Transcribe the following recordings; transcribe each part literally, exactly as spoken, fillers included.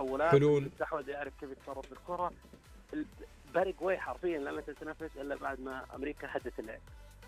تحولات، المستحوذ يعرف كيف يتصرف بالكرة. باراغواي حرفيا لم تتنافس إلا بعد ما أمريكا هدت اللعب،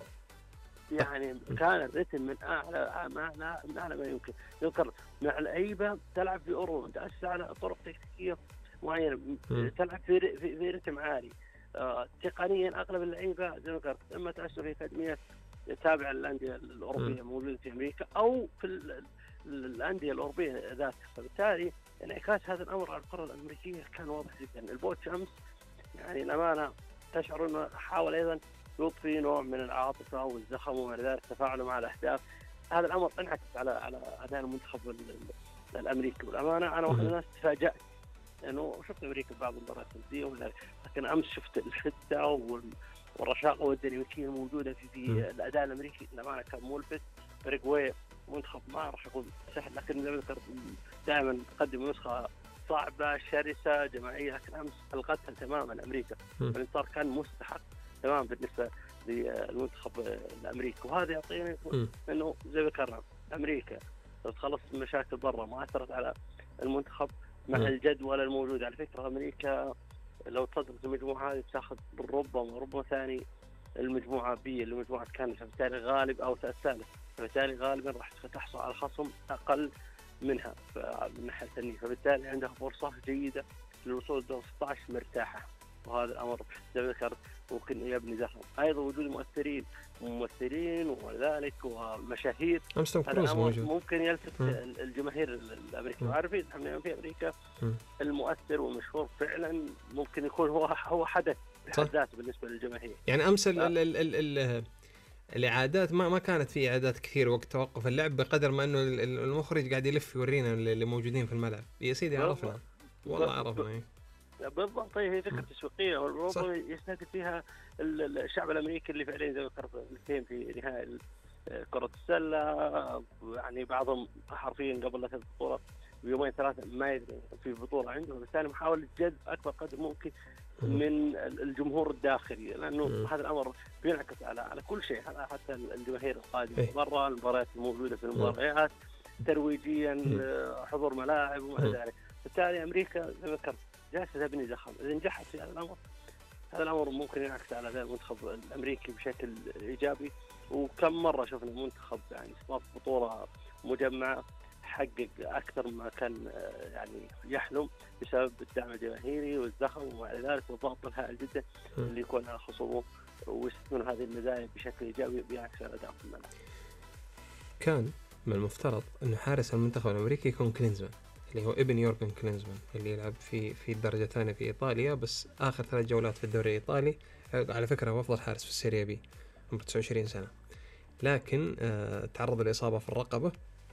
يعني كان الريتم من أعلى ما أعلى من أعلى ما يمكن يذكر، مع لعيبة تلعب في أوروبا تأسس على طرق تكتيكية معينة، تلعب في في, في رتم عالي. آه تقنيا أغلب اللعيبة زي ما ذكرت إما تأسسوا في أكاديميات تابعة للأندية الأوروبية موجودة في أمريكا أو في الأندية الأوروبية ذاتها، فبالتالي انعكاس هذا الأمر على القارة الأمريكية كان واضح جدا. البوتش أمس يعني الأمانة تشعر أنه حاول أيضا يضفي نوع من العاطفة والزخم ومع ذلك تفاعله مع الأهداف. هذا الأمر انعكس على على أداء المنتخب الأمريكي، والأمانة أنا واحد من الناس تفاجأت لأنه شفت أمريكا بعض المباريات الودية، لكن أمس شفت الحدة والرشاقة والديناميكية الموجودة في في الأداء الأمريكي. الأمانة كان ملفت. باراغواي منتخب ما راح يكون سهل، لكن زي ما ذكرت دائما تقدم نسخة صعبة شرسة جماعية، لكن أمس ألغتها تماما أمريكا. الانتصار كان مستحق تمام بالنسبة للمنتخب الأمريكي، وهذا يعطينا إنه زي ما ذكرنا أمريكا تخلص من مشاكل برا ما أثرت على المنتخب مع الجدول الموجود. على فكرة أمريكا لو تصدرت المجموعة هذه تأخذ ربما ربما ثاني المجموعة بي اللي مجموعة كان، فبالتالي غالب أو الثالث، فبالتالي غالبا راح تحصل على خصم أقل منها من الناحية الفنية، فبالتالي عندها فرصة جيدة للوصول لدور ستة عشر مرتاحة. وهذا الأمر زي ما ذكرت ممكن يبني زخم. أيضا وجود مؤثرين ممثلين وذلك ومشاهير ممكن يلفت م. الجماهير الأمريكية. عارفين احنا في أمريكا م. المؤثر والمشهور فعلا ممكن يكون هو هو حدث بحد ذاته بالنسبة للجماهير. يعني أمس ال ال ال ال الإعادات ما ما كانت في إعادات كثير وقت توقف اللعب، بقدر ما إنه المخرج قاعد يلف يورينا اللي موجودين في الملعب. يا سيدي عرفنا والله عرفنا بالضبط. هي فكرة تسويقية وربما يستهدف فيها الشعب الأمريكي اللي فعليا زي ما ذكرت الاثنين في نهائي كرة السلة، يعني بعضهم حرفيا قبل لا تبدأ البطولة بيومين ثلاثة ما يدري في بطولة عنده، وبالتالي محاولة جذب أكبر قدر ممكن من الجمهور الداخلي، لأنه هذا الأمر بينعكس على على كل شيء، حتى الجماهير القادمة برا، المباريات الموجودة في المباريات ترويجيا، حضور ملاعب وما إلى ذلك. بالتالي أمريكا زي ما ذكرت جالسة تبني زخم. إذا نجحت في هذا الأمر هذا الأمر ممكن ينعكس على ذا المنتخب الأمريكي بشكل إيجابي. وكم مرة شفنا المنتخب يعني استضاف بطولة مجمعة حقق أكثر ما كان يعني يحلم بسبب الدعم الجماهيري والزخم ومع ذلك والضغط الهائل جدا اللي يكون على خصومه، ويستثمرون هذه المزايا بشكل إيجابي بيعكس على أداء في الملعب. كان من المفترض إنه حارس المنتخب الأمريكي يكون كلينزمان، اللي هو ابن يورجن كلينزمان اللي يلعب في في الدرجة الثانية في إيطاليا، بس آخر ثلاث جولات في الدوري الإيطالي على فكرة هو أفضل حارس في السيريا بي، عمره تسعة وعشرين سنة، لكن آه تعرض لإصابة في الرقبة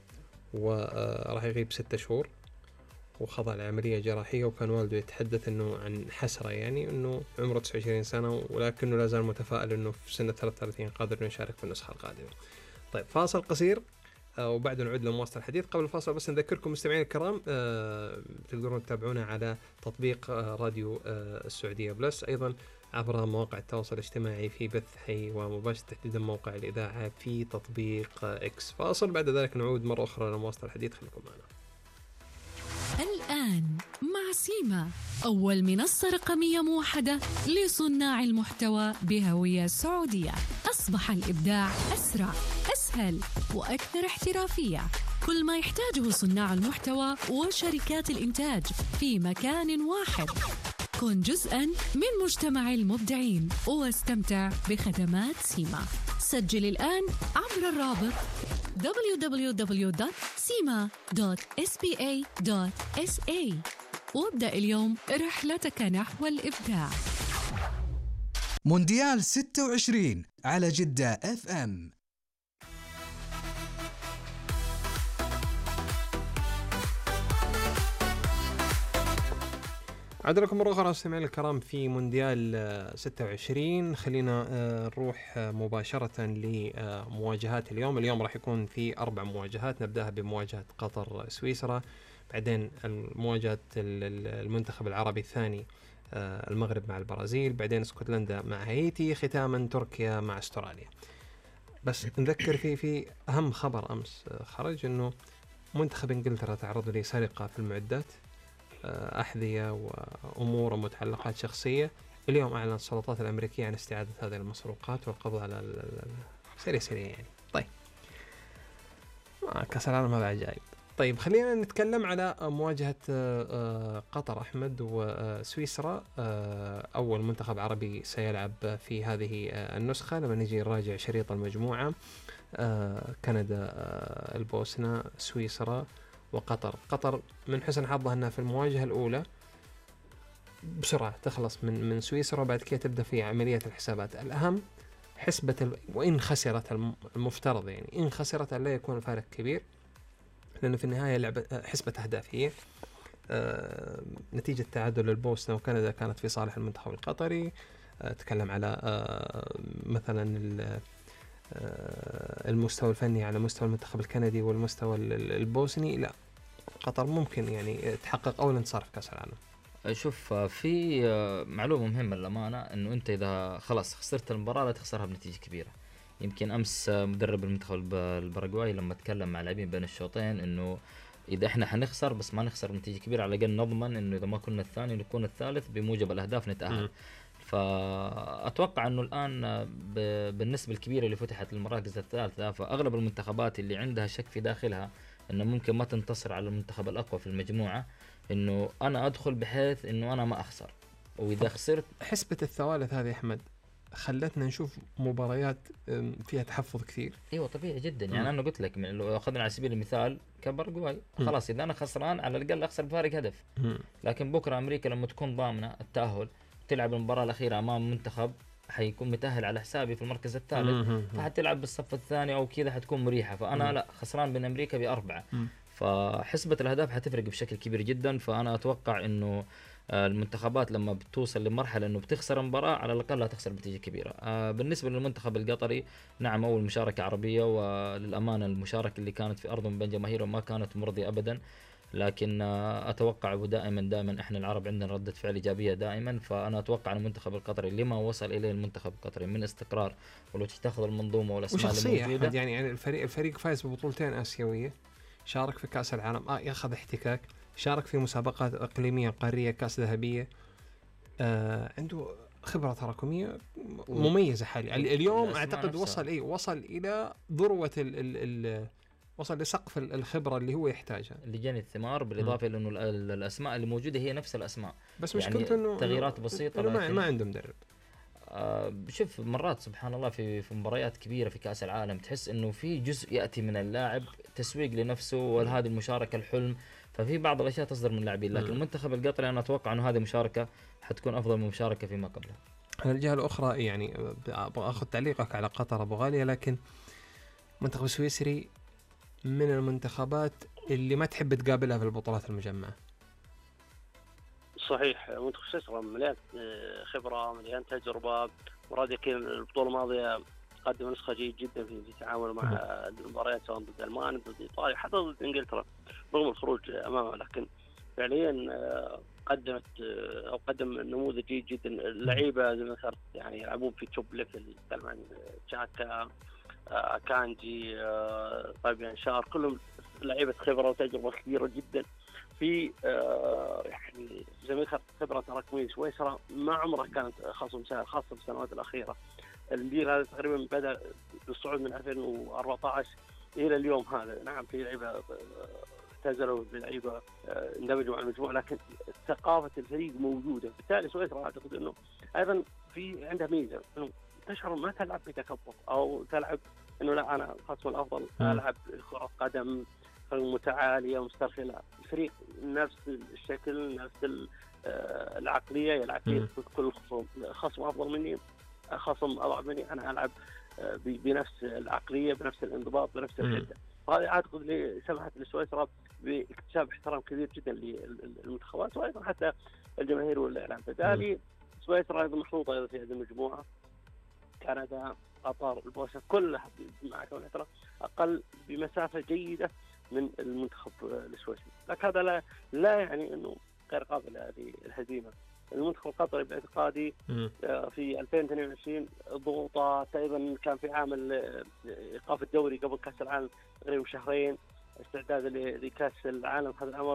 وراح يغيب ستة شهور وخضع لعملية جراحية، وكان والده يتحدث إنه عن حسرة يعني إنه عمره تسعة وعشرين سنة، ولكنه لا زال متفائل إنه في سنة ثلاثة وثلاثين قادر إنه يشارك في النسخة القادمة. طيب فاصل قصير وبعد نعود لمواصلة الحديث. قبل الفاصل بس نذكركم مستمعين الكرام أه تقدرون تتابعونا على تطبيق أه راديو أه السعودية بلس، أيضا عبر مواقع التواصل الاجتماعي في بث حي ومباشر، تحديدا موقع الإذاعة في تطبيق أه إكس. فاصل بعد ذلك نعود مرة أخرى لمواصلة الحديث، خليكم معنا. الآن مع سيما، أول منصة رقمية موحدة لصناع المحتوى بهوية سعودية. أصبح الإبداع أسرع، أسهل وأكثر احترافية. كل ما يحتاجه صناع المحتوى وشركات الإنتاج في مكان واحد. كن جزءاً من مجتمع المبدعين واستمتع بخدمات سيما. سجل الآن عبر الرابط دبليو دبليو دبليو دوت سيما دوت إس بي إيه دوت إس إيه وابدأ اليوم رحلتك نحو الإبداع. مونديال ستة وعشرين على جدة اف ام. عاد لكم مرة أخرى مستمعين الكرام في مونديال ستة وعشرين. خلينا نروح مباشرة لمواجهات اليوم. اليوم راح يكون في أربع مواجهات، نبدأها بمواجهة قطر سويسرا، بعدين مواجهة المنتخب العربي الثاني المغرب مع البرازيل، بعدين اسكتلندا مع هايتي، ختاما تركيا مع استراليا. بس نذكر في في أهم خبر أمس خرج إنه منتخب إنجلترا تعرض لسرقة في المعدات أحذية وأمور ومتعلقات شخصية. اليوم أعلن السلطات الأمريكية عن استعادة هذه المسروقات والقبض على سريع سريع يعني. طيب كأس العالم هذا عجائب. طيب خلينا نتكلم على مواجهة قطر أحمد وسويسرا، أول منتخب عربي سيلعب في هذه النسخة. لما نجي نراجع شريط المجموعة، كندا، البوسنة، سويسرا وقطر. قطر من حسن حظها أنها في المواجهة الأولى بسرعة تخلص من من سويسرا، وبعد كده تبدأ في عملية الحسابات. الأهم حسبة ال... وإن خسرت المفترض يعني إن خسرت لا يكون الفارق كبير، لأنه في النهاية لعبة حسبة أهداف هي. آه... نتيجة تعادل البوسنة وكندا كانت في صالح المنتخب القطري. آه... تكلم على آه... مثلا آه... المستوى الفني على مستوى المنتخب الكندي والمستوى البوسني، لا قطر ممكن يعني تحقق أول انتصار في كأس العالم. شوف في معلومة مهمة للأمانة، إنه أنت إذا خلاص خسرت المباراة لا تخسرها بنتيجة كبيرة. يمكن أمس مدرب المنتخب الباراغواي لما تكلم مع لاعبين بين الشوطين إنه إذا إحنا حنخسر بس ما نخسر بنتيجة كبيرة، على الأقل نضمن إنه إذا ما كنا الثاني نكون الثالث بموجب الأهداف نتأهل. فأتوقع إنه الآن بالنسبة الكبيرة اللي فتحت المراكز الثالثة، فأغلب المنتخبات اللي عندها شك في داخلها إنه ممكن ما تنتصر على المنتخب الأقوى في المجموعة، إنه أنا أدخل بحيث إنه أنا ما أخسر، وإذا خسرت. حسبة الثوالث هذه أحمد خلتنا نشوف مباريات فيها تحفظ كثير. ايوه طبيعي جدا. يعني انا قلت لك لو اخذنا على سبيل المثال كبرغواي، خلاص اذا انا خسران على الاقل اخسر بفارق هدف. م. لكن بكره امريكا لما تكون ضامنه التاهل تلعب المباراه الاخيره امام منتخب حيكون متاهل على حسابي في المركز الثالث، فحتلعب بالصف الثاني او كذا حتكون مريحه، فانا م. لا خسران بين امريكا باربعه. م. فحسبه الاهداف حتفرق بشكل كبير جدا. فانا اتوقع انه المنتخبات لما بتوصل لمرحلة انه بتخسر مباراة على الاقل لا تخسر بنتيجة كبيرة. بالنسبة للمنتخب القطري، نعم اول مشاركة عربية، وللامانة المشاركة اللي كانت في ارضهم بين جماهيره ما كانت مرضية ابدا، لكن اتوقع ودائما دائما احنا العرب عندنا ردة فعل ايجابية دائما. فانا اتوقع ان المنتخب القطري لما وصل اليه المنتخب القطري من استقرار، ولو تاخذ المنظومة والاسماء الموجودة يعني يعني الفريق الفريق فايز ببطولتين اسيوية، شارك في كأس العالم، آه ياخذ احتكاك، شارك في مسابقات إقليمية قارية، كأس ذهبية، آه عنده خبرة تراكمية مميزة حاليا. اليوم أعتقد وصل إيه وصل إلى ذروة ال ال ال وصل لسقف الخبرة اللي هو يحتاجها، اللي جاني الثمار، بالإضافة لأنه الأسماء اللي موجودة هي نفس الأسماء، بس مشكلته يعني إنه تغييرات بسيطة، ما, ما عنده مدرب. آه شوف مرات سبحان الله في في مباريات كبيرة في كأس العالم تحس إنه في جزء يأتي من اللاعب تسويق لنفسه وهذه المشاركة الحلم، ففي بعض الأشياء تصدر من اللاعبين. لكن المنتخب القطري أنا أتوقع إنه هذه مشاركة حتكون أفضل من مشاركة فيما قبله. على الجهة الأخرى يعني أخذ تعليقك على قطر أبو غالية، لكن المنتخب السويسري من المنتخبات اللي ما تحب تقابلها في البطولات المجمعة. صحيح، منتخب سويسرا مليان خبرة، مليان تجربة. مراد يكين البطولة الماضية قدم نسخة جيد جدا في تعامله مع المباريات سواء ضد ألمانيا ضد إيطاليا حتى ضد إنجلترا رغم الخروج أمامه، لكن فعليا قدمت أو قدم نموذج جيد جدا. اللعيبة زي ما ذكرت يعني يلعبون في توب ليفل، نتكلم عن تشاكا، كانجي، طيب شار، كلهم لعيبة خبرة وتجربة كبيرة جدا في يعني زي ما ذكرت خبرة تراكمية. سويسرا ما عمرها كانت خصم سهل خاصة في السنوات الأخيرة. الجيل هذا تقريبا بدأ بالصعود من ألفين وأربعة عشر إلى اليوم هذا. نعم في لعيبة اعتزلوا، في لعيبة اندمجوا مع المجموعة، لكن ثقافة الفريق موجودة. بالتالي سويسرا أعتقد إنه أيضا في عندها ميزة إنه تشعر ما تلعب بتكبر أو تلعب إنه لا أنا الخصم الأفضل ألعب كرة قدم متعالية مسترخلة. الفريق نفس الشكل نفس العقلية يلعب فيه كل خصم خصم أفضل مني خصم أضعف مني أنا ألعب بنفس العقلية بنفس الانضباط بنفس الحدة. وهذا أعتقد لي سمحت لسويسرا باكتساب احترام كبير جدا للمنتخبات وأيضا حتى الجماهير والإعلام. بالتالي سويسرا أيضا محطوطة أيضا في هذه المجموعة. كندا، قطر، البوسنة كلها مع كونها أقل بمسافة جيدة من المنتخب السويسري، لكن هذا لا لا يعني انه غير قابل للهزيمه. المنتخب القطري باعتقادي في ألفين واثنين وعشرين ضغوطات، ايضا كان في عامل ايقاف الدوري قبل كاس العالم تقريبا شهرين، استعداد لكاس العالم. هذا الامر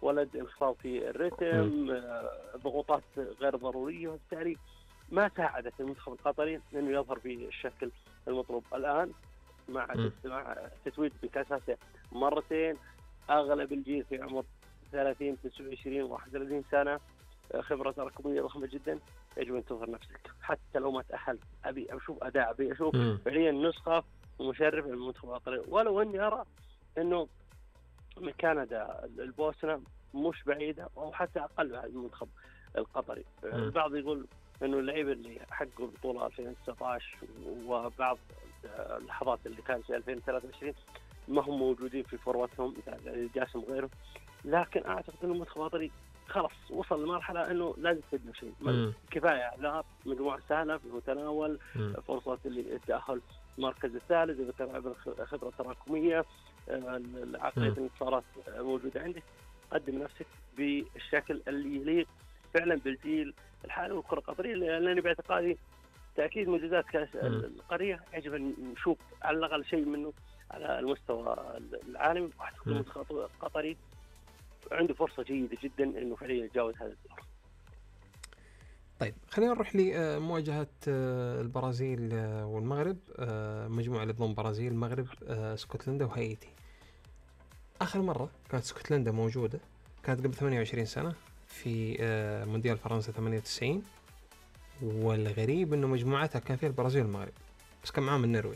ولد انخفاض في الريتم، ضغوطات غير ضروريه، وبالتالي ما ساعدت المنتخب القطري انه يظهر بالشكل المطلوب. الان مع مع تتويج بكاس اسيا مرتين، اغلب الجيل في عمر ثلاثين تسعة وعشرين واحد وثلاثين سنه، خبره تراكميه ضخمه جدا، يجب ان تظهر نفسك حتى لو ما تاهل. ابي اشوف اداء، ابي اشوف فعليا نسخه مشرفه للمنتخب القطري، ولو اني ارى انه من كندا البوسنه مش بعيده او حتى اقل من المنتخب القطري. البعض يقول انه اللعيبه اللي حققوا البطوله ألفين وتسعة عشر وبعض اللحظات اللي كانت في ألفين وثلاثة وعشرين ما هم موجودين في فروتهم مثل جاسم وغيره، لكن اعتقد انه المنتخب القطري خلاص وصل لمرحله انه لازم تبني شيء. كفايه لا مجموعه سهله في المتناول، فرصه التاهل المركز الثالث اذا تلعب خبره تراكميه، عقليه الانتصارات موجوده عندك، قدم نفسك بالشكل اللي يليق فعلا بالجيل الحالي والكره القطريه، لانني باعتقادي تاكيد منجزات كاس القاريه يجب ان نشوف على الاقل شيء منه على المستوى العالمي، واعتقد المنتخب القطري عنده فرصه جيده جدا انه فعليا يتجاوز هذا الدور. طيب خلينا نروح لمواجهه البرازيل والمغرب، مجموعه اللي تضم البرازيل، المغرب، اسكتلندا وهايتي. اخر مره كانت اسكتلندا موجوده كانت قبل ثمانية وعشرين سنه في مونديال فرنسا ثمانية وتسعين، والغريب انه مجموعتها كان فيها البرازيل والمغرب بس كان معاهم النرويج.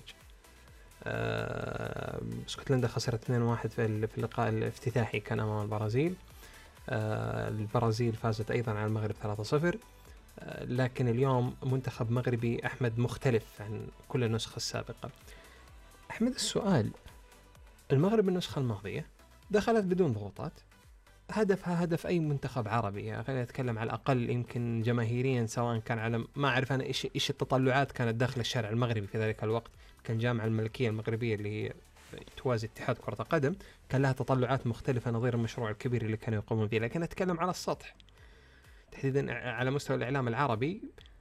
اسكتلندا خسرت اثنين واحد في اللقاء الافتتاحي كان امام البرازيل. البرازيل فازت ايضا على المغرب ثلاثة صفر. لكن اليوم منتخب مغربي أحمد مختلف عن كل النسخة السابقة. أحمد السؤال، المغرب النسخة الماضية دخلت بدون ضغوطات، هدفها هدف أي منتخب عربي، يعني خلينا نتكلم على الأقل يمكن جماهيريا، سواء كان على ما أعرف أنا إيش إيش التطلعات كانت داخل الشارع المغربي في ذلك الوقت. كان جامعة الملكية المغربية اللي هي توازي اتحاد كرة القدم كان لها تطلعات مختلفة نظير المشروع الكبير اللي كانوا يقومون به، لكن أتكلم على السطح تحديدا على مستوى الإعلام العربي.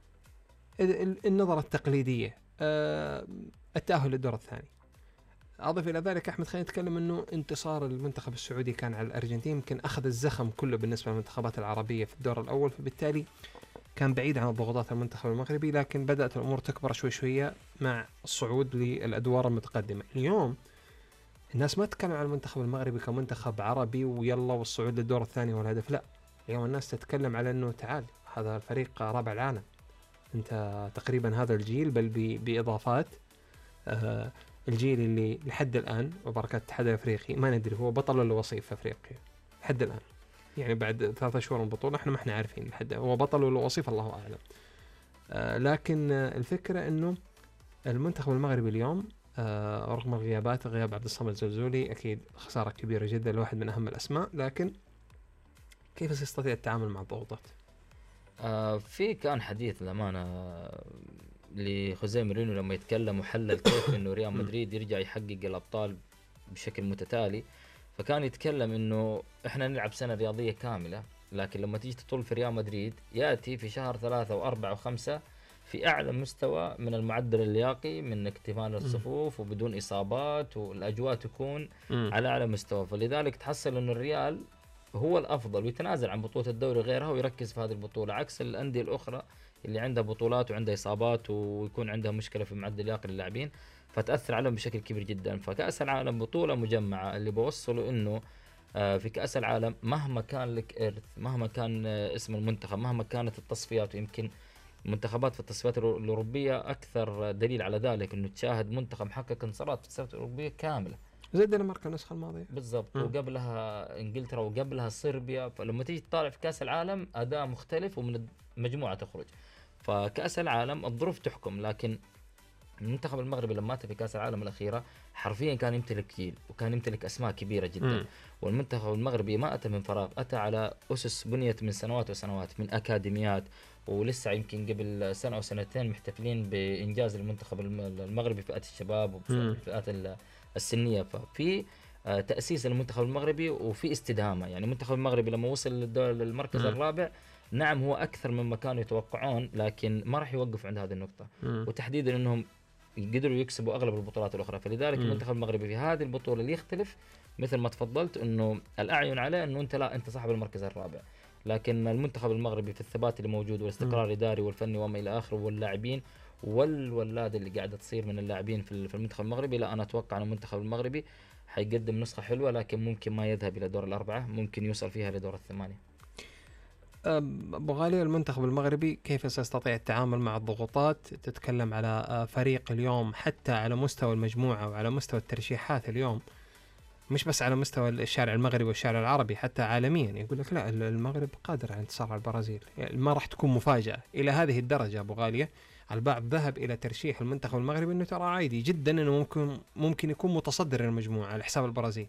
النظرة التقليدية، التأهل للدور الثاني. أضف إلى ذلك أحمد خلينا نتكلم أنه انتصار المنتخب السعودي كان على الأرجنتين، يمكن أخذ الزخم كله بالنسبة للمنتخبات العربية في الدور الأول، فبالتالي كان بعيد عن ضغوطات المنتخب المغربي. لكن بدأت الأمور تكبر شوي شوية مع الصعود للأدوار المتقدمة. اليوم الناس ما تتكلم عن المنتخب المغربي كمنتخب عربي ويلا والصعود للدور الثاني والهدف، لا، اليوم الناس تتكلم على أنه تعال هذا الفريق رابع العالم، أنت تقريبا هذا الجيل بل بإضافات آه الجيل اللي لحد الآن وبركات الاتحاد الأفريقي ما ندري هو بطل ولا وصيف في أفريقيا لحد الآن، يعني بعد ثلاثة شهور من البطولة احنا ما احنا عارفين لحد هو بطل ولا وصيف، الله أعلم. آه لكن آه الفكرة أنه المنتخب المغربي اليوم آه رغم الغيابات، غياب عبد الصمد الزلزولي أكيد خسارة كبيرة جدا لواحد من أهم الأسماء، لكن كيف سيستطيع التعامل مع الضغوطات؟ آه في كان حديث للأمانة لخوزيه مورينيو لما يتكلم وحلل كيف انه ريال مدريد يرجع يحقق الابطال بشكل متتالي، فكان يتكلم انه احنا نلعب سنه رياضيه كامله، لكن لما تيجي تطل في ريال مدريد ياتي في شهر ثلاثة وأربعة وخمسة في اعلى مستوى من المعدل اللياقي، من اكتمال الصفوف وبدون اصابات، والاجواء تكون على اعلى مستوى. فلذلك تحصل انه الريال هو الافضل ويتنازل عن بطوله الدوري غيرها ويركز في هذه البطوله، عكس الانديه الاخرى اللي عندها بطولات وعندها إصابات ويكون عندها مشكلة في معدل اللياقة للاعبين، فتأثر عليهم بشكل كبير جدا. فكأس العالم بطولة مجمعة، اللي بوصله إنه في كأس العالم مهما كان لك إرث، مهما كان اسم المنتخب، مهما كانت التصفيات، ويمكن المنتخبات في التصفيات الأوروبية أكثر دليل على ذلك، إنه تشاهد منتخب محقق انتصارات في التصفيات الأوروبية كاملة زي الدنمارك النسخة الماضية بالضبط، وقبلها إنجلترا وقبلها صربيا. فلما تيجي تطالع في كأس العالم أداء مختلف ومن المجموعة تخرج. فكأس العالم الظروف تحكم، لكن المنتخب المغربي لما أتى في كأس العالم الأخيرة حرفيا كان يمتلك جيل وكان يمتلك أسماء كبيرة جدا. م. والمنتخب المغربي ما أتى من فراغ، أتى على أسس بنيت من سنوات وسنوات، من أكاديميات، ولسه يمكن قبل سنة أو سنتين محتفلين بإنجاز المنتخب المغربي في فئات الشباب وفي الفئات السنية. ففي تأسيس المنتخب المغربي وفي استدامة. يعني المنتخب المغربي لما وصل للمركز الرابع نعم هو أكثر مما كانوا يتوقعون، لكن ما راح يوقف عند هذه النقطة، م. وتحديدا أنهم قدروا يكسبوا أغلب البطولات الأخرى. فلذلك م. المنتخب المغربي في هذه البطولة اللي يختلف مثل ما تفضلت انه الاعين عليه انه انت لا انت صاحب المركز الرابع، لكن المنتخب المغربي في الثبات اللي موجود والاستقرار الاداري والفني وما الى اخره واللاعبين والولاده اللي قاعده تصير من اللاعبين في في المنتخب المغربي، لا انا اتوقع ان المنتخب المغربي حيقدم نسخه حلوه، لكن ممكن ما يذهب الى دور الاربعه، ممكن يوصل فيها لدور الثمانيه. أبو غالي، المنتخب المغربي كيف سيستطيع التعامل مع الضغوطات؟ تتكلم على فريق اليوم حتى على مستوى المجموعة وعلى مستوى الترشيحات اليوم، مش بس على مستوى الشارع المغربي والشارع العربي، حتى عالميا يقول لك لا المغرب قادر على انتصار على البرازيل، يعني ما راح تكون مفاجأة إلى هذه الدرجة. أبو غالية البعض ذهب إلى ترشيح المنتخب المغربي إنه ترى عادي جدا إنه ممكن ممكن يكون متصدر المجموعة على حساب البرازيل.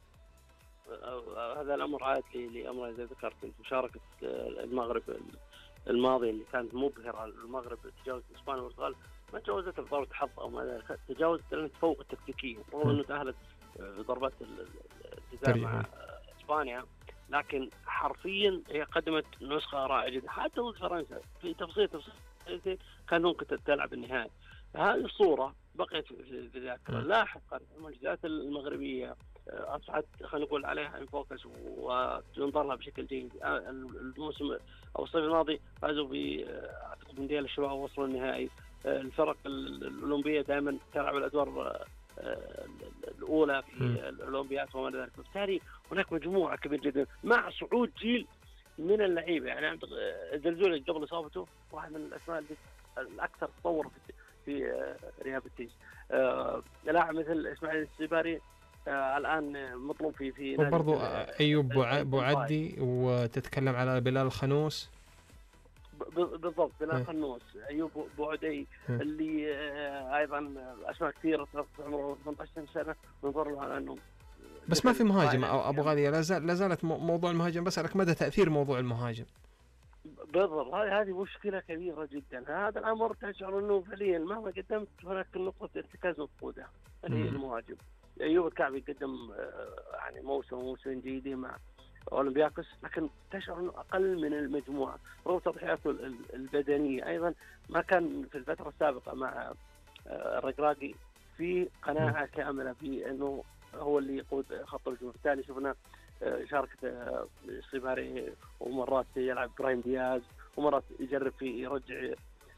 هذا الأمر عاد لأمر زي ذكرت مشاركة المغرب الماضي اللي كانت مبهرة. المغرب تجاوز إسبانيا والبرتغال، ما تجاوزت بضربة حظ أو ما تجاوزت لأن تفوق التكتيكيا، رغم أنه تأهلت بضربات الجزاء مع إسبانيا، لكن حرفيا هي قدمت نسخة رائعة جدا. حتى ضد فرنسا في تفصيل تفصيل كان ممكن تلعب النهائي. هذه الصورة بقيت في الذاكرة. لاحقا المنجزات المغربية أصبحت خلينا نقول عليها انفوكس وتنظر لها بشكل جيد. الموسم أو الصيف الماضي فازوا بأعتقد مونديال الشباب ووصلوا النهائي. الفرق الأولمبية دائما تلعب الأدوار الأولى في الأولمبيات وما إلى ذلك. بالتالي هناك مجموعة كبيرة جدا مع صعود جيل من اللعيبة. يعني الزلزولي قبل إصابته واحد من الأسماء الأكثر تطور في في رياض التيس. لاعب مثل إسماعيل السباري آه الآن مطلوب في في وبرضو أيوب بوعدي، وتتكلم على بلال الخنوس. بالضبط بلال الخنوس، أيوب بوعدي اللي آه أيضا أسماء كثيرة عمره ثمانية عشر سنة ننظر له على أنه بس ما في مهاجم. أبو غالي لا زال لا زالت موضوع المهاجم، بس أسألك مدى تأثير موضوع المهاجم. بالضبط، هذه هذه مشكلة كبيرة جدا. هذا الأمر تشعر أنه فعليا مهما قدمت هناك نقطة ارتكاز مفقودة اللي هي المهاجم. أيوب الكعبي قدم يعني موسم موسم جيد مع أولمبياكوس، لكن تشعر أنه أقل من المجموعة رغم تضحياته البدنية. أيضا ما كان في الفترة السابقة مع الركراكي في قناعة كاملة في أنه هو اللي يقود خط الهجوم. بالتالي شفنا شاركة السباري ومرات يلعب برايم دياز ومرات يجرب في يرجع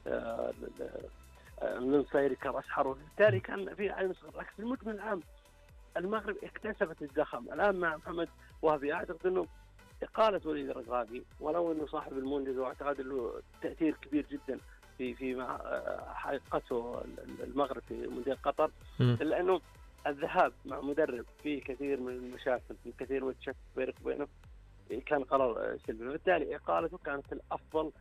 من صيري كراس حرب. بالتالي كان في عين صغير، لكن في المجمل العام المغرب اكتسبت الزخم. الآن مع محمد وهبي أعتقد أنه إقالة وليد الركراكي ولو أنه صاحب المنجز وأعتقد له تأثير كبير جدا في في حقيقته المغرب في مونديال قطر، إلا أنه الذهاب مع مدرب فيه كثير من المشاكل، فيه كثير من الشك بينه وبينه، كان قرار سلبي. بالتالي إقالته كانت الأفضل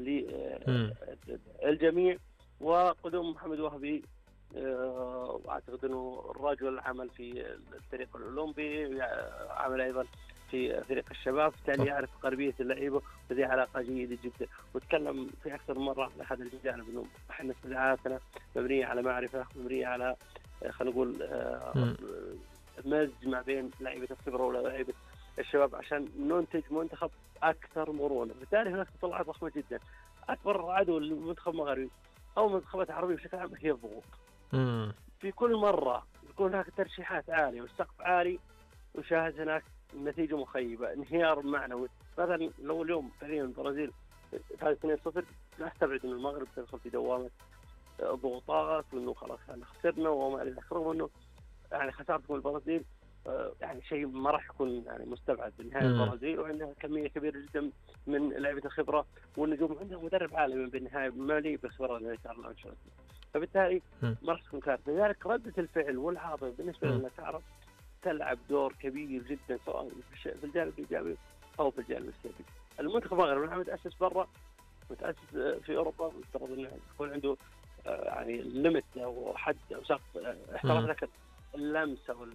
للجميع. وقدوم محمد وهبي أعتقد أنه الرجل العمل في الفريق الأولمبي، عمل أيضا في فريق الشباب، بالتالي يعرف قربية اللعيبة، وذي علاقة جيدة جدا. وتكلم في أكثر من مرة على هذا الجانب أنه إحنا استدعاءاتنا مبنية على معرفة، مبنية على خلينا نقول مزج ما بين لعيبة الخبرة ولاعيبة الشباب عشان ننتج منتخب أكثر مرونة. بالتالي هناك تطلعات ضخمة جدا. أكبر عدو للمنتخب المغربي أو المنتخبات العربية بشكل عام هي الضغوط. في كل مرة يكون هناك ترشيحات عالية والسقف عالي ونشاهد هناك نتيجة مخيبة، انهيار معنوي. مثلا لو اليوم فعليا البرازيل فاز اثنين صفر، لا استبعد أن المغرب تدخل في دوامة ضغوطات وانه خلاص احنا خسرنا وما الى ذلك، رغم انه يعني خسارتكم البرازيل يعني شيء ما راح يكون يعني مستبعد بنهاية البرازيل، وعندها كمية كبيرة جدا من لعيبة الخبرة والنجوم، عندها مدرب عالمي بالنهاية مالي بخبرة زي كارلو أنشيلوتي. فبالتالي ما راح تكون كارثة. لذلك ردة الفعل والعاطفة بالنسبة لنا تعرف تلعب دور كبير جدا سواء في الجانب الإيجابي أو في الجانب السلبي. المنتخب المغربي نحن متأسس برا، متأسس في أوروبا، مفترض إنه يكون عنده يعني ليميت أو حد أو سقف احتراف، لكن اللمسة وال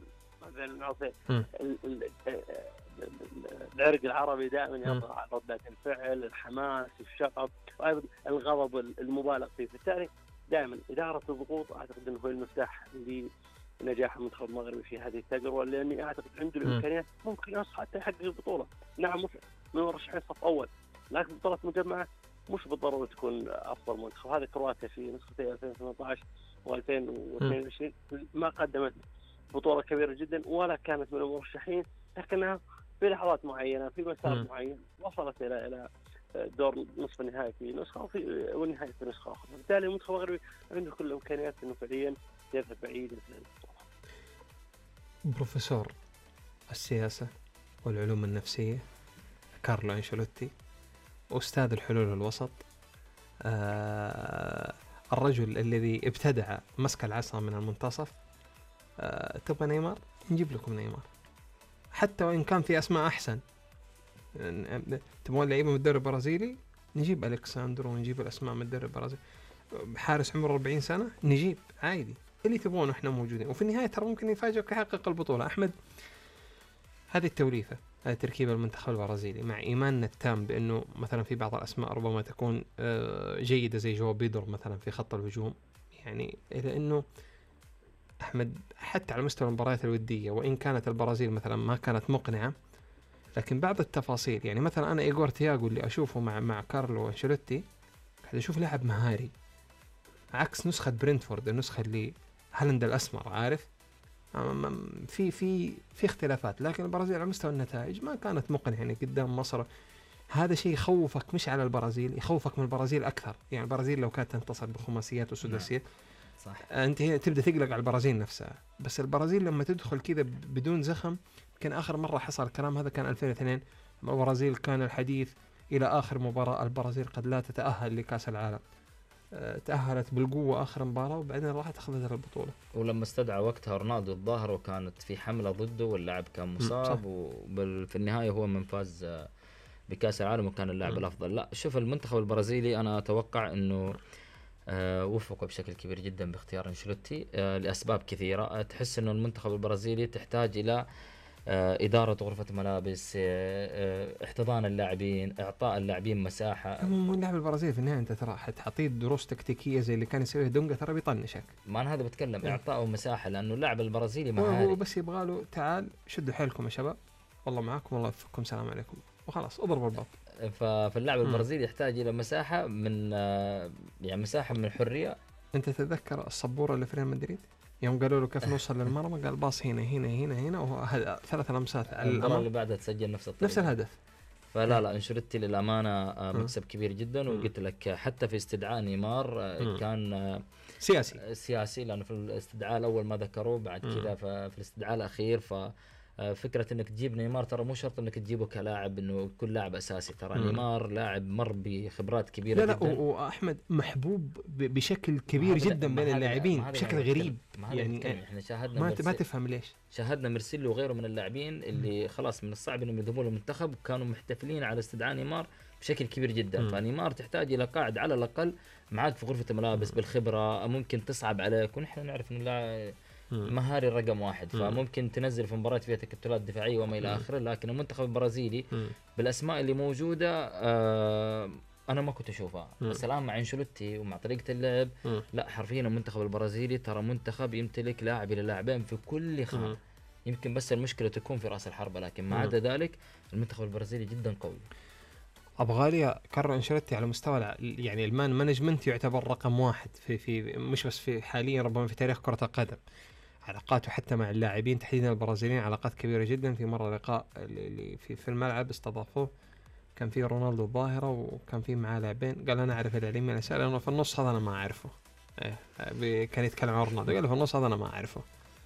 العرق العربي دائما يضغط على ردات الفعل، الحماس، الشغف، وأيضا الغضب المبالغ فيه. بالتالي دائما إدارة الضغوط أعتقد أنه هو المفتاح لنجاح المنتخب المغربي في هذه التجربة، لأني أعتقد عنده الإمكانيات ممكن يصل حتى يحقق البطولة. نعم من مرشحين صف أول، لكن بطولة مجمعة مش بالضرورة تكون أفضل منتخب. هذا كرواتيا في نسختي ألفين وثمانية عشر وألفين واثنين وعشرين ما قدمت بطولة كبيرة جدا ولا كانت من المرشحين، لكنها في لحظات معينة في مسار م. معين وصلت إلى إلى دور نصف النهائي في نسخة وفي والنهائي في نسخة أخرى. بالتالي المنتخب المغربي عنده كل الإمكانيات إنه فعليا يذهب بعيد في البطولة. بروفيسور السياسة والعلوم النفسية كارلو أنشيلوتي، أستاذ الحلول الوسط، آه الرجل الذي ابتدع مسك العصا من المنتصف. آه تبغى نيمار؟ نجيب لكم نيمار، حتى وإن كان في أسماء أحسن. تبغون لعيبة من الدوري البرازيلي؟ نجيب ألكساندرو ونجيب الأسماء من الدوري البرازيلي. حارس عمره أربعين سنة نجيب عادي، اللي تبغونه إحنا موجودين. وفي النهاية ترى ممكن يفاجئك يحقق البطولة. أحمد، هذه التوليفة، هذه تركيبة المنتخب البرازيلي، مع إيماننا التام بأنه مثلا في بعض الأسماء ربما تكون جيدة زي جو بيدر مثلا في خط الهجوم، يعني إلى أنه أحمد حتى على مستوى المباريات الودية وإن كانت البرازيل مثلا ما كانت مقنعة، لكن بعض التفاصيل، يعني مثلا أنا إيغور تياغو اللي أشوفه مع مع كارلو أنشيلوتي قاعد أشوف لاعب مهاري، عكس نسخة برينتفورد، النسخة اللي هالند الأسمر، عارف في في في اختلافات. لكن البرازيل على مستوى النتائج ما كانت مقنعة يعني قدام مصر. هذا شيء يخوفك مش على البرازيل، يخوفك من البرازيل أكثر. يعني البرازيل لو كانت تنتصر بخماسيات وسداسيات صح، أنت هنا تبدأ تقلق على البرازيل نفسها. بس البرازيل لما تدخل كذا بدون زخم، كان آخر مرة حصل الكلام هذا كان ألفين واثنين. البرازيل كان الحديث إلى آخر مباراة البرازيل قد لا تتأهل لكأس العالم، تأهلت بالقوة آخر مباراة وبعدين راحت أخذت البطولة. ولما استدعى وقتها رونالدو الظاهر وكانت في حملة ضده واللاعب كان مصاب، وفي النهاية هو من فاز بكأس العالم وكان اللاعب م. الأفضل. لا شوف، المنتخب البرازيلي أنا أتوقع أنه آه وفقوا بشكل كبير جدا باختيار أنشيلوتي آه لأسباب كثيرة. آه تحس أنه المنتخب البرازيلي تحتاج إلى آه إدارة غرفة ملابس، آه آه احتضان اللاعبين، إعطاء اللاعبين مساحة. مو اللاعب البرازيلي في النهاية أنت ترى حتعطيه دروس تكتيكية زي اللي كان يسويه دونجا ترى بيطنشك. ما أنا هذا بتكلم إيه؟ إعطائه مساحة، لأنه اللاعب البرازيلي مهاري، هو بس يبغاله تعال شدوا حيلكم يا شباب، والله معاكم، والله يوفقكم، سلام عليكم، وخلاص اضرب الباب. فاللاعب البرازيلي يحتاج إلى مساحة من آه يعني مساحة من الحرية. أنت تتذكر الصبورة اللي في ريال مدريد يوم قالوا له كيف نوصل للمرمى، قال باص هنا هنا هنا هنا، وهذا ثلاث لمسات على المباراة اللي بعدها تسجل نفس الطريقة نفس الهدف. فلا لا أنشيلوتي للأمانة مكسب كبير جدا. وقلت لك حتى في استدعاء نيمار كان سياسي سياسي، لأنه في الاستدعاء الأول ما ذكروه، بعد كذا في الاستدعاء الأخير ف فكرة انك تجيب نيمار ترى مو شرط انك تجيبه كلاعب انه يكون لاعب اساسي. ترى نيمار لاعب مر بخبرات كبيره لا جدا. لا واحمد محبوب بشكل كبير جدا بين اللاعبين بشكل غريب. يعني احنا شاهدنا ما, ما تفهم ليش شاهدنا ميرسيلو وغيره من اللاعبين اللي خلاص من الصعب انهم يذهبوا للمنتخب، وكانوا محتفلين على استدعاء نيمار بشكل كبير جدا. م. فنيمار تحتاج الى قاعد على الاقل معاك في غرفه الملابس بالخبره، ممكن تصعب عليك، ونحن نعرف انه لا مهاري رقم واحد، فممكن تنزل في مباريات فيها تكتلات دفاعيه وما الى اخره. لكن المنتخب البرازيلي بالاسماء اللي موجوده آه انا ما كنت اشوفها، بس الان مع انشيلوتي ومع طريقه اللعب لا حرفيا المنتخب البرازيلي ترى منتخب يمتلك لاعب الى لاعبين في كل خانه. يمكن بس المشكله تكون في راس الحربه، لكن ما عدا ذلك المنتخب البرازيلي جدا قوي. ابغالي كارلو انشيلوتي على مستوى يعني المان مانجمنت يعتبر رقم واحد في في مش بس في حاليا، ربما في تاريخ كره القدم. علاقاته حتى مع اللاعبين تحديدا البرازيليين علاقات كبيره جدا. في مره لقاء اللي في في الملعب استضافوه كان في رونالدو الظاهره وكان في معاه لاعبين، قال انا اعرف اللاعبين من الاسئله لانه في النص هذا انا ما اعرفه. ايه كان يتكلم عن رونالدو قال في النص هذا انا ما اعرفه.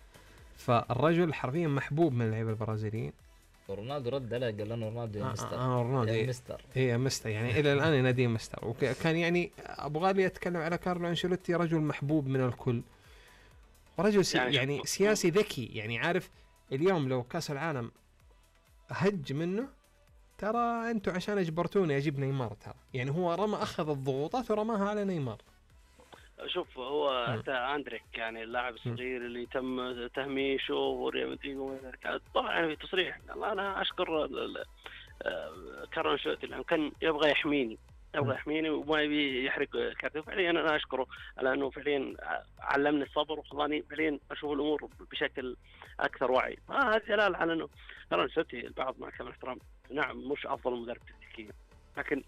فالرجل حرفيا محبوب من اللعيبه البرازيليين. رونالدو رد عليه قال له رونالدو يا مستر. آه آه رونالدو يا مستر هي مستر يعني الى الان يناديه مستر. وكان يعني ابغى لي اتكلم على كارلو انشيلوتي، رجل محبوب من الكل، ورجل سي يعني, يعني سياسي ذكي. يعني عارف اليوم لو كاس العالم هج منه ترى انتوا عشان اجبرتوني اجيب نيمار، ترى يعني هو رمى اخذ الضغوطات ورماها على نيمار. شوف هو حتى اندريك يعني اللاعب الصغير اللي تم تهميشه وريال مدريد وذلك، طبعا في تصريح انا اشكر كارلو انشيلوتي لانه كان يبغى يحميني يبغى يحميني وما يبي يحرق كارته. فعليا انا اشكره على انه فعليا علمني الصبر وخلاني فعليا اشوف الامور بشكل اكثر وعي. هذا دلالة على انه كارلو انشيلوتي البعض مع كامل احترام نعم مش افضل مدرب تكتيكيا، لكن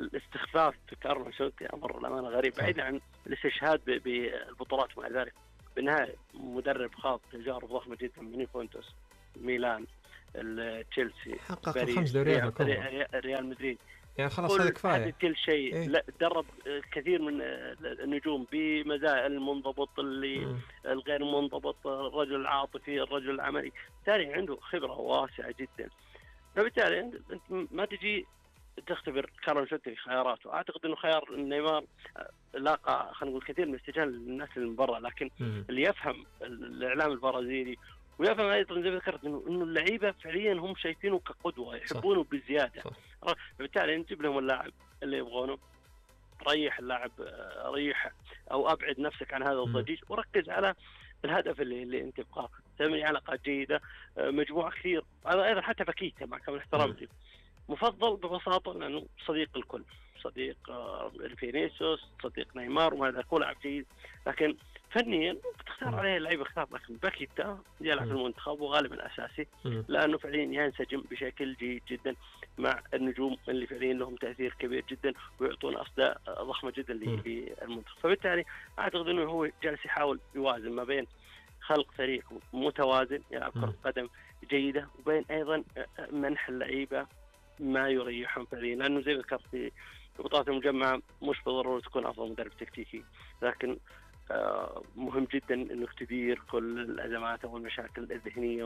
الاستخفاف في كارلو انشيلوتي امر الامانه غريب، بعيد عن الاستشهاد بالبطولات ومع ذلك بالنهاية مدرب خاض تجارب ضخمة جدا من يوفنتوس، ميلان، تشيلسي، حقق خمس دوريات الكبرى، ريال, ريال مدريد. يعني خلاص هذا كفاية. كل شيء. إيه؟ لا درب كثير من النجوم بمزايا المنضبط اللي الغير منضبط، الرجل العاطفي، الرجل العملي، بالتالي عنده خبرة واسعة جدا. فبالتالي انت ما تجي تختبر كارلو أنشيلوتي في خياراته. اعتقد انه خيار نيمار لاقى خلينا نقول كثير من الاستجابة للناس اللي من برا، لكن م- اللي يفهم الاعلام البرازيلي ويفهم ايضا زي ما ذكرت انه انه اللعيبه فعليا هم شايفينه كقدوه، يحبونه صح. بزياده صح. فبالتالي نجيب لهم اللاعب اللي يبغونه، ريح اللاعب، ريح او ابعد نفسك عن هذا الضجيج وركز على الهدف اللي اللي انت تبغاه. تبني علاقات جيده، مجموعه كثير. هذا ايضا حتى باكيتا مع كامل احترامي مفضل ببساطه لانه صديق الكل، صديق فينيسيوس، صديق نيمار، وهذا كل لاعب جيد، لكن فنيا بتختار عليه اللعيبه اختار. لكن باكيتا يلعب في المنتخب وغالبا اساسي لانه فعليا ينسجم بشكل جيد جدا مع النجوم اللي فعليا لهم تاثير كبير جدا ويعطون اصداء ضخمه جدا للمنتخب. فبالتالي اعتقد انه هو جالس يحاول يوازن ما بين خلق فريق متوازن يلعب كره قدم جيده وبين ايضا منح اللعيبه ما يريحهم فعليا، لانه زي ما ذكرت في بطولات المجمعه مش بالضروره تكون افضل مدرب تكتيكي، لكن آه مهم جدا انك تدير كل الازمات والمشاكل الذهنيه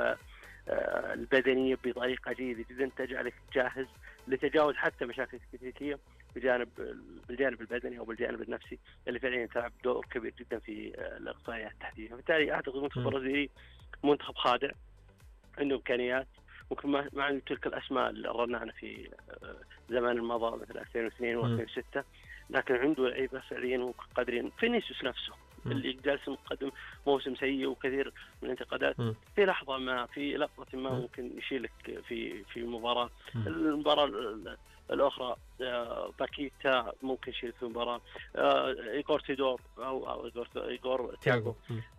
والبدنيه بطريقه جيده جدا تجعلك جاهز لتجاوز حتى مشاكل تكتيكيه بجانب بالجانب البدني او بالجانب النفسي اللي فعليا تلعب دور كبير جدا في الاقصائيات التحديديه. فبالتالي اعتقد المنتخب البرازيلي منتخب خادع، عنده امكانيات، ممكن ما عنده تلك الاسماء اللي رنانا في زمان الماضي مثل ألفين واثنين وألفين وستة، لكن عنده لعيبه فعليا قادرين. فينيسيوس نفسه م. اللي جالس مقدم موسم سيء وكثير من الانتقادات، م. في لحظه ما في لقطه ما م. ممكن يشيلك في في مباراه. م. المباراه الاخرى باكيتا ممكن يشيل في مباراه، ايغور تيدور او او ايغور تياغو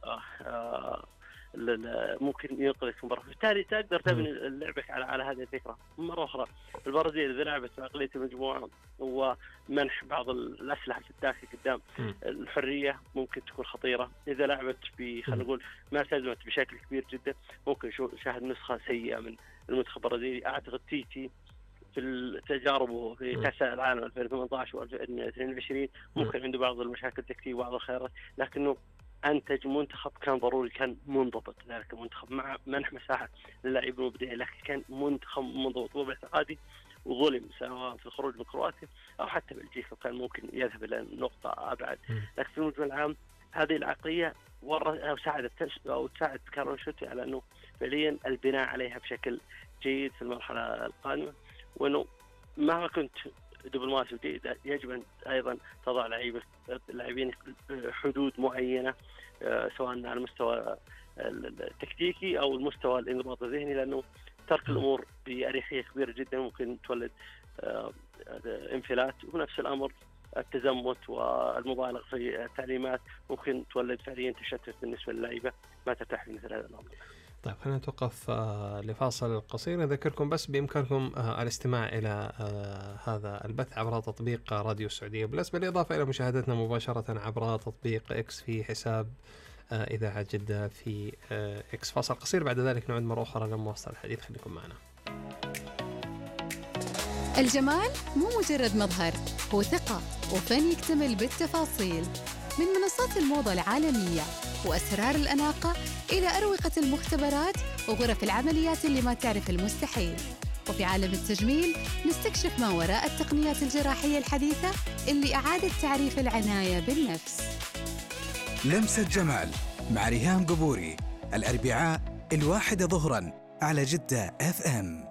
ممكن ينقذك مباراة. بالتالي تقدر تبني لعبك على على هذه الفكرة. مرة أخرى البرازيل إذا لعبت بعقلية المجموعة ومنح بعض الأسلحة في الداخل قدام الحرية ممكن تكون خطيرة. إذا لعبت ب خلينا نقول ما التزمت بشكل كبير جدا ممكن شاهد نسخة سيئة من المنتخب البرازيلي. أعتقد تيتي في التجارب في كأس العالم ألفين وثمانية عشر وألفين واثنين وعشرين ممكن عنده بعض المشاكل التكتيكية وبعض الخيارات، لكنه أنتج منتخب كان ضروري، كان منضبط. ذلك المنتخب مع منح مساحة للاعبين المبدعين، لكن كان منتخب منضبط. وباعتقادي وظلم سواء في الخروج من كرواتيا أو حتى بلجيكا كان ممكن يذهب إلى نقطة أبعد. لكن في المجمل العام هذه العقلية أو ساعدت أو تساعد كارلو أنشيلوتي على أنه فعليا البناء عليها بشكل جيد في المرحلة القادمة، وأنه مهما كنت دبلوماسي جيد يجب أن أيضا تضع لاعبين حدود معينة سواء على المستوى التكتيكي أو المستوى الانضباط الذهني، لأنه ترك الأمور بأريحية كبيرة جدا ممكن تولد انفلات. ونفس الأمر التزمت والمبالغ في التعليمات ممكن تولد فعليا تشتت بالنسبة للعيبة ما ترتاح في مثل هذا الأمر. طيب خلينا نتوقف آه لفاصل قصير. أذكركم بس بإمكانكم آه الاستماع إلى آه هذا البث عبر تطبيق راديو السعودية بلس، بالإضافة إلى مشاهدتنا مباشرة عبر تطبيق إكس في حساب آه إذاعة جدة في آه إكس. فاصل قصير، بعد ذلك نعود مرة أخرى لنواصل الحديث. خليكم معنا. الجمال مو مجرد مظهر، هو ثقة وفن يكتمل بالتفاصيل. من منصات الموضة العالمية وأسرار الأناقة إلى أروقة المختبرات وغرف العمليات اللي ما تعرف المستحيل. وفي عالم التجميل نستكشف ما وراء التقنيات الجراحية الحديثة اللي أعادت تعريف العناية بالنفس. لمسة جمال مع ريهام قبوري الأربعاء الواحدة ظهراً على جدة اف ام.